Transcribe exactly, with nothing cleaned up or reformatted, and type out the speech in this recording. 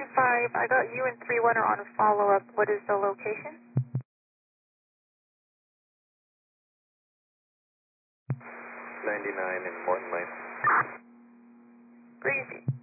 two five, I got you and three one are on a follow-up. What is the location? ninety-nine in Morton Lane. Breezy.